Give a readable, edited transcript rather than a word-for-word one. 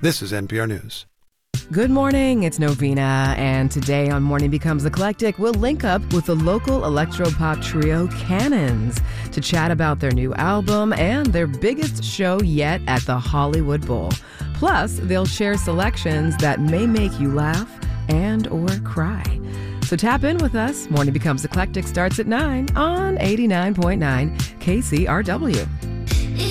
This is NPR News. Good morning, it's Novena, and today on Morning Becomes Eclectic, we'll link up with the local electropop trio Cannons to chat about their new album and their biggest show yet at the Hollywood Bowl. Plus, they'll share selections that may make you laugh and or cry. So tap in with us. Morning Becomes Eclectic starts at 9 on 89.9 KCRW.